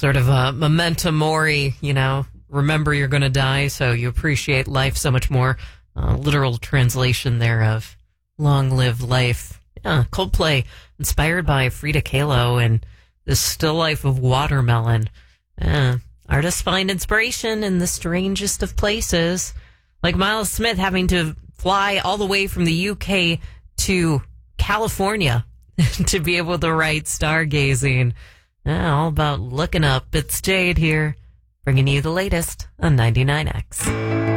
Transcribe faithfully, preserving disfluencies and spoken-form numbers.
Sort of a memento mori, you know, remember you're going to die, so you appreciate life so much more. Uh, literal translation there of long live life. Yeah, Coldplay, inspired by Frida Kahlo and the still life of watermelon. Uh, artists find inspiration in the strangest of places, like Miles Smith having to fly all the way from the U K to California to be able to write Stargazing. Yeah, all about looking up. It's Jade here, bringing you the latest on ninety-nine X.